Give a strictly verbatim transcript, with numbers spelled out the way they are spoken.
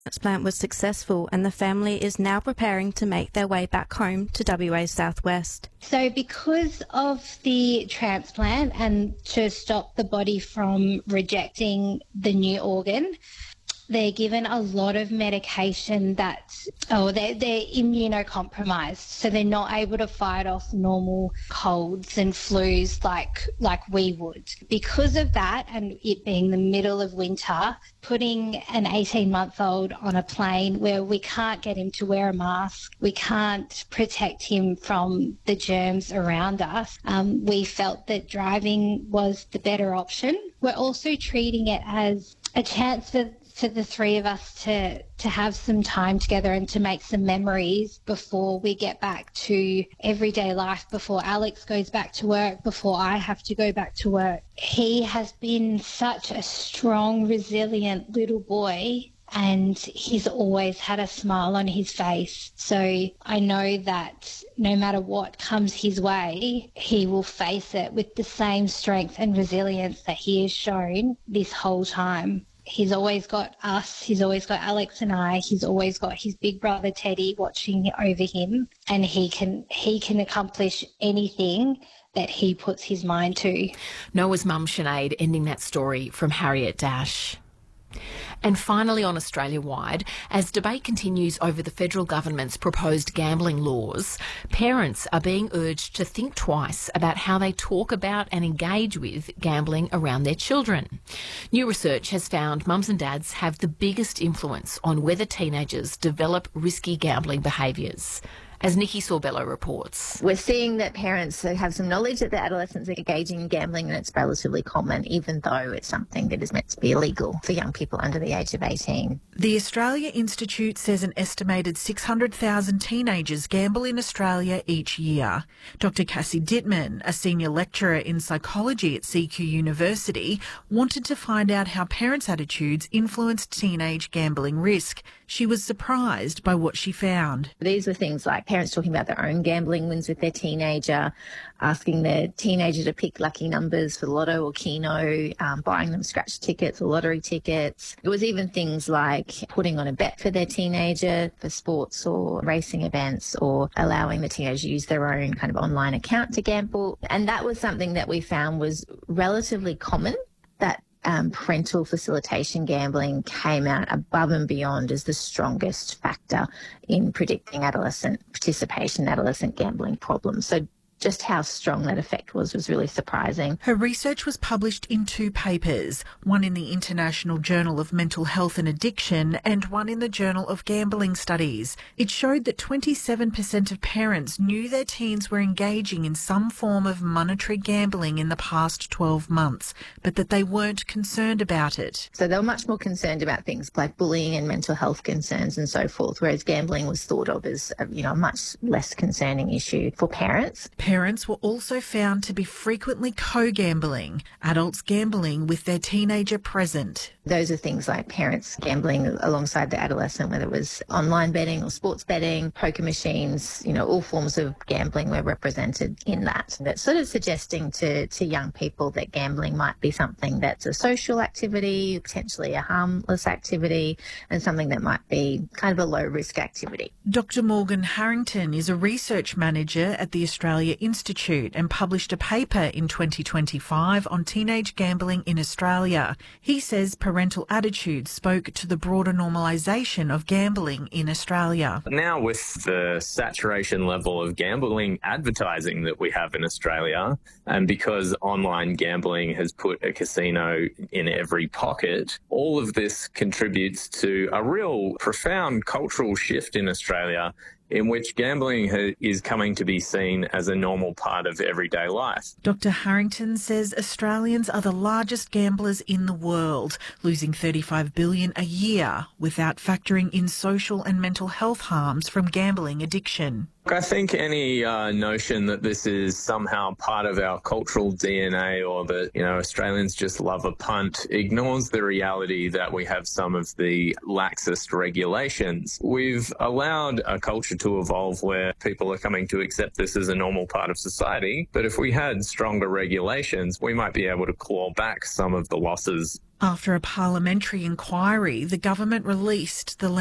transplant was successful and the family is now preparing to make their way back home to W A Southwest. So because of the transplant and to stop the body from rejecting the new organ, they're given a lot of medication that, oh, they're, they're immunocompromised, so they're not able to fight off normal colds and flus like, like we would. Because of that, and it being the middle of winter, putting an eighteen-month-old on a plane where we can't get him to wear a mask, we can't protect him from the germs around us, um, we felt that driving was the better option. We're also treating it as a chance for for the three of us to, to have some time together and to make some memories before we get back to everyday life, before Alex goes back to work, before I have to go back to work. He has been such a strong, resilient little boy, and he's always had a smile on his face. So I know that no matter what comes his way, he will face it with the same strength and resilience that he has shown this whole time. He's always got us, he's always got Alex and I, he's always got his big brother Teddy watching over him, and he can he can accomplish anything that he puts his mind to. Noah's mum Sinead ending that story from Harriet Dash. And finally, on Australia-wide, as debate continues over the federal government's proposed gambling laws, parents are being urged to think twice about how they talk about and engage with gambling around their children. New research has found mums and dads have the biggest influence on whether teenagers develop risky gambling behaviours. As Nikki Sorbello reports. We're seeing that parents have some knowledge that their adolescents are engaging in gambling, and it's relatively common, even though it's something that is meant to be illegal for young people under the age of eighteen. The Australia Institute says an estimated six hundred thousand teenagers gamble in Australia each year. Doctor Cassie Dittman, a senior lecturer in psychology at C Q University, wanted to find out how parents' attitudes influenced teenage gambling risk. She was surprised by what she found. These were things like parents talking about their own gambling wins with their teenager, asking their teenager to pick lucky numbers for Lotto or Keno, um, buying them scratch tickets or lottery tickets. It was even things like putting on a bet for their teenager for sports or racing events, or allowing the teenager to use their own kind of online account to gamble. And that was something that we found was relatively common, that Um, parental facilitation gambling came out above and beyond as the strongest factor in predicting adolescent participation, adolescent gambling problems. So just how strong that effect was was really surprising. Her research was published in two papers, one in the International Journal of Mental Health and Addiction and one in the Journal of Gambling Studies. It showed that twenty-seven percent of parents knew their teens were engaging in some form of monetary gambling in the past twelve months, but that they weren't concerned about it. So they were much more concerned about things like bullying and mental health concerns and so forth, whereas gambling was thought of as a, you know, a much less concerning issue for parents. Parents were also found to be frequently co-gambling, adults gambling with their teenager present. Those are things like parents gambling alongside the adolescent, whether it was online betting or sports betting, poker machines, you know, all forms of gambling were represented in that. That's sort of suggesting to, to young people that gambling might be something that's a social activity, potentially a harmless activity, and something that might be kind of a low-risk activity. Doctor Morgan Harrington is a research manager at the Australia Institute and published a paper in twenty twenty-five on teenage gambling in Australia. He says parental attitudes spoke to the broader normalisation of gambling in Australia. Now, with the saturation level of gambling advertising that we have in Australia, and because online gambling has put a casino in every pocket, all of this contributes to a real profound cultural shift in Australia, in which gambling ha- is coming to be seen as a normal part of everyday life. Doctor Harrington says Australians are the largest gamblers in the world, losing thirty-five billion dollars a year without factoring in social and mental health harms from gambling addiction. I think any uh, notion that this is somehow part of our cultural D N A or that, you know, Australians just love a punt ignores the reality that we have some of the laxest regulations. We've allowed a culture to evolve where people are coming to accept this as a normal part of society. But if we had stronger regulations, we might be able to claw back some of the losses. After a parliamentary inquiry, the government released the